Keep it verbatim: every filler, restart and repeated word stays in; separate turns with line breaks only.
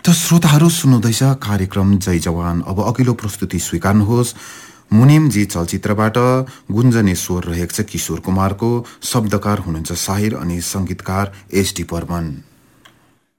त श्रोताहरू सुन्नुहुँदैछ कार्यक्रम जय जवान। अब अघिल्लो प्रस्तुति स्वीकार्नुहोस्। मुनिमजी चलचित्रबाट गुन्जने स्वर रहेको छ किशोर कुमारको, शब्दकार हुनुहुन्छ साहिर अनि संगीतकार एस डी बर्मन।